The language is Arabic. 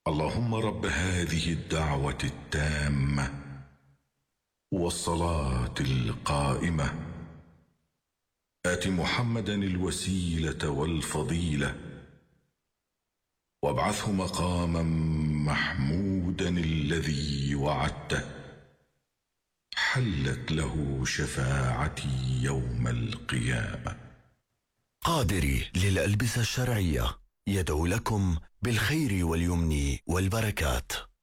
اللهم رب هذه الدعوة التامة والصلاة القائمة آت محمدا الوسيلة والفضيلة وابعثه مقاما محمودا الذي وعدته حلت له شفاعتي يوم القيامة. قادري للألبسة الشرعية يدعو لكم بالخير واليمن والبركات.